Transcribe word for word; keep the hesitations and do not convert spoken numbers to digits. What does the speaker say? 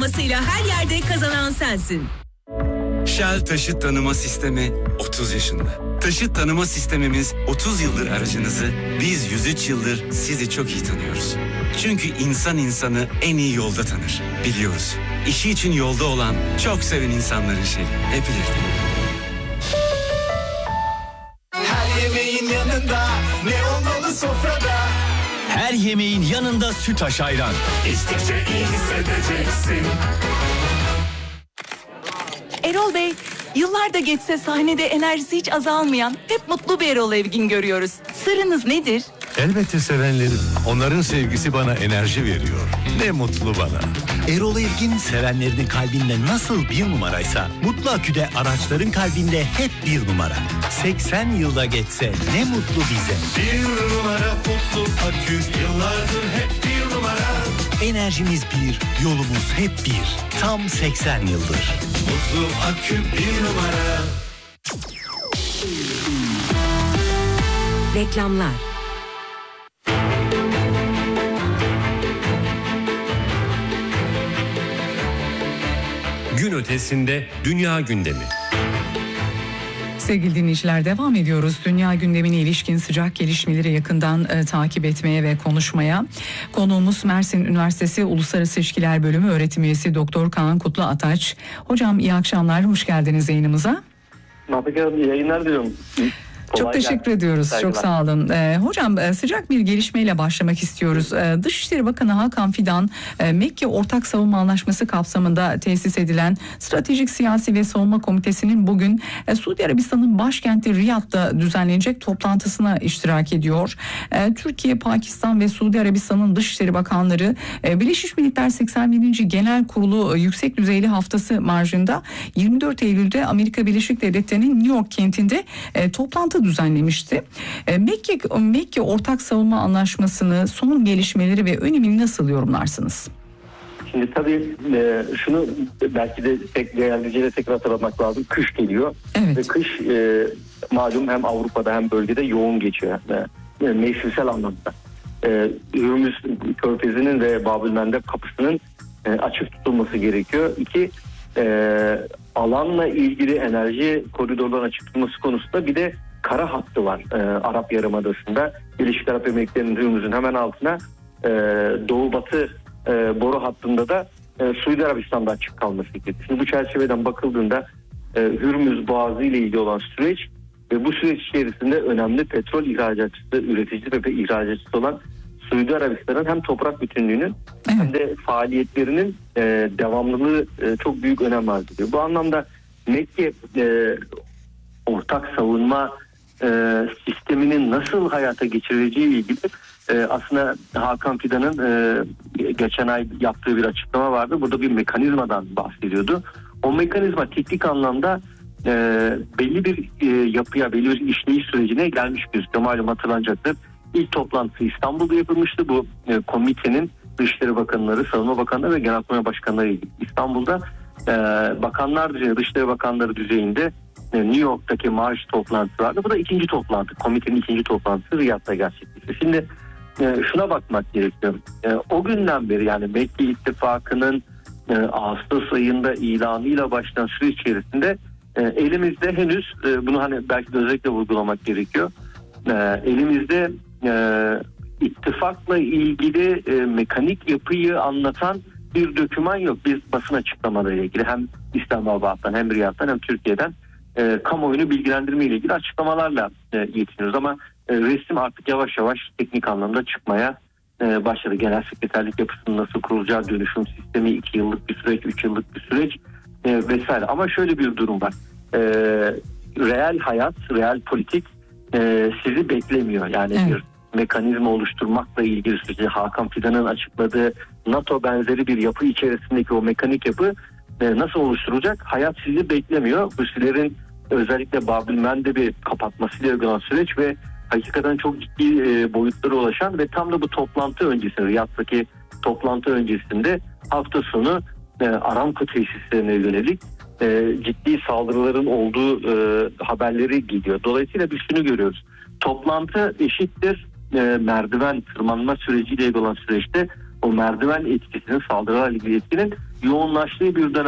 uygulamasıyla her yerde kazanan sensin. Shell Taşıt Tanıma Sistemi otuz yaşında. Taşıt tanıma sistemimiz otuz yıldır aracınızı, biz yüz üç yıldır sizi çok iyi tanıyoruz. Çünkü insan insanı en iyi yolda tanır, biliyoruz. İşi için yolda olan, çok seven insanların şeyi, hep birlikte. Her yemeğin yanında ne olmalı sofrada? Her yemeğin yanında Sütaş ayran. İçtikçe iyi hissedeceksin. Erol Bey, yıllar da geçse sahnede enerjisi hiç azalmayan, hep mutlu bir Erol Evgin görüyoruz. Sırrınız nedir? Elbette sevenlerim. Onların sevgisi bana enerji veriyor. Ne mutlu bana. Erol Evgin sevenlerinin kalbinde nasıl bir numaraysa Mutlu Akü'de araçların kalbinde hep bir numara. seksen yılda geçse ne mutlu bize. Bir numara Mutlu Akü, yıllardır hep bir numara. Enerjimiz bir, yolumuz hep bir. Tam seksen yıldır. Mutlu Akü bir numara. Reklamlar. Gün ötesinde dünya gündemi. Sevgili dinleyiciler, devam ediyoruz. Dünya gündemine ilişkin sıcak gelişmeleri yakından e, takip etmeye ve konuşmaya. Konuğumuz Mersin Üniversitesi Uluslararası İlişkiler Bölümü öğretim üyesi Doktor Kaan Kutlu Ataç. Hocam iyi akşamlar, hoş geldiniz yayınımıza. Nafikan, iyi yayınlar diliyorum. Çok teşekkür ediyoruz. Saygılar. Çok sağ olun. Ee, hocam sıcak bir gelişmeyle başlamak istiyoruz. Ee, Dışişleri Bakanı Hakan Fidan, e, Mekke Ortak Savunma Anlaşması kapsamında tesis edilen Stratejik Siyasi ve Savunma Komitesi'nin bugün e, Suudi Arabistan'ın başkenti Riyad'da düzenlenecek toplantısına iştirak ediyor. E, Türkiye, Pakistan ve Suudi Arabistan'ın Dışişleri Bakanları e, Birleşmiş Milletler seksen birinci Genel Kurulu e, Yüksek Düzeyli Haftası marjında yirmi dört Eylül'de Amerika Birleşik Devletleri'nin New York kentinde e, toplantı düzenlemişti. Mekke, Mekke Ortak Savunma Anlaşması'nı, son gelişmeleri ve önemini nasıl yorumlarsınız? Şimdi tabii e, şunu belki de tek değerliciyle tekrar hatırlamak lazım. Kış geliyor. Evet. Ve kış e, malum hem Avrupa'da hem bölgede yoğun geçiyor. Yani mevsimsel anlamda. E, Hürmüz Körfezi'nin ve Bab-ül-Mandeb kapısının e, açık tutulması gerekiyor. İki, e, alanla ilgili enerji koridorlarının açık tutulması konusunda bir de kara hattı var e, Arap Yarımadası'nda. Birleşik Arap Emirlikleri'nin Hürmüz'ün hemen altına e, doğu batı e, boru hattında da e, Suudi Arabistan'da açık kalması gerekiyor. Şimdi bu çerçeveden bakıldığında e, Hürmüz Boğazı ile ilgili olan süreç ve bu süreç içerisinde önemli petrol ihracatçısı, üreticisi ve ihracatçısı olan Suudi Arabistan'ın hem toprak bütünlüğünün Evet. hem de faaliyetlerinin e, devamlılığı e, çok büyük önem arz ediyor. Bu anlamda Mekke e, ortak savunma e, sisteminin nasıl hayata geçirileceği ilgili e, aslında Hakan Fidan'ın e, geçen ay yaptığı bir açıklama vardı. Burada bir mekanizmadan bahsediyordu. O mekanizma teknik anlamda e, belli bir e, yapıya, belli bir işleyiş sürecine gelmiş gözüküyor. Malum hatırlanacaktır. İlk toplantısı İstanbul'da yapılmıştı. Bu e, komitenin Dışişleri Bakanları, Savunma Bakanları ve Genelkurmay Başkanları İstanbul'da e, bakanlar düzeyinde, Dışişleri Bakanları düzeyinde New York'taki maaş toplantısı vardı. Bu da ikinci toplantı. Komitenin ikinci toplantısı Riyad'da gerçekleşti. Şimdi e, şuna bakmak gerekiyor. E, o günden beri yani Mekke İttifakı'nın e, Ağustos ayında ilanıyla başlayan süreç içerisinde e, elimizde henüz e, bunu hani belki de özellikle vurgulamak gerekiyor. E, elimizde e, ittifakla ilgili e, mekanik yapıyı anlatan bir doküman yok. Biz basın açıklamalarıyla ilgili hem İslamabad'dan hem Riyad'dan hem Türkiye'den E, kamuoyunu bilgilendirme ile ilgili açıklamalarla e, yetiniyoruz ama e, resim artık yavaş yavaş teknik anlamda çıkmaya e, başladı. Genel sekreterlik yapısının nasıl kurulacağı, dönüşüm sistemi iki yıllık bir süreç, üç yıllık bir süreç e, vesaire. Ama şöyle bir durum var. E, reel hayat, reel politik e, sizi beklemiyor. Yani evet. Bir mekanizma oluşturmakla ilgili süreci Hakan Fidan'ın açıkladığı NATO benzeri bir yapı içerisindeki o mekanik yapı e, nasıl oluşturulacak? Hayat sizi beklemiyor. Husilerin özellikle Bab-ül-Mandeb'i kapatmasıyla uygulanan süreç ve hakikaten çok ciddi e, boyutlara ulaşan ve tam da bu toplantı öncesinde, Riyad'daki toplantı öncesinde hafta sonu e, Aramco tesislerine yönelik e, ciddi saldırıların olduğu e, haberleri geliyor. Dolayısıyla biz şunu görüyoruz. Toplantı eşittir e, merdiven tırmanma süreciyle olan süreçte o merdiven etkisinin, saldırılarla ilgili etkinin yoğunlaştığı bir dönem